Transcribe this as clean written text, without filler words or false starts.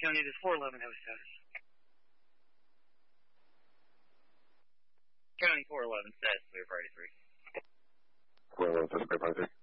County, does 411 have a status? County 411 status, clear party 3. 411 says clear party 3.